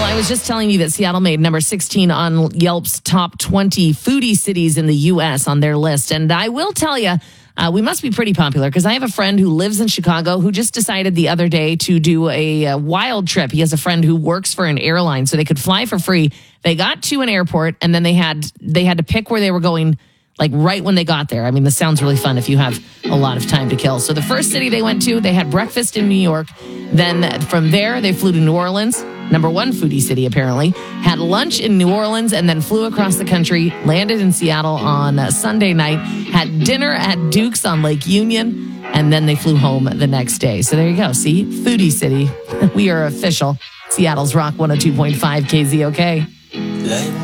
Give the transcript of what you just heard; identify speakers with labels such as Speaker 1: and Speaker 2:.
Speaker 1: I was just telling you that Seattle made number 16 on Yelp's top 20 foodie cities in the U.S. on their list. And I will tell you, we must be pretty popular because I have a friend who lives in Chicago who just decided the other day to do a wild trip. He has a friend who works for an airline so they could fly for free. They got to an airport and then they had to pick where they were going, like right when they got there. I mean, this sounds really fun if you have a lot of time to kill. So the first city they went to, they had breakfast in New York. Then from there, they flew to New Orleans, number one foodie city apparently, had lunch in New Orleans, and then flew across the country, landed in Seattle on Sunday night, had dinner at Duke's on Lake Union, and then they flew home the next day. So there you go. See, foodie city. We are official. Seattle's Rock 102.5 KZOK.